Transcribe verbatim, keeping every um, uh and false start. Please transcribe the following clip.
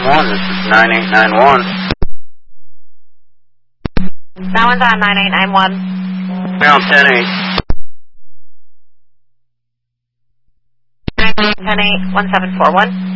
one, this is nine eight nine one. That one's on nine eight nine one. Ground ten eight. ten eight, one seven four one.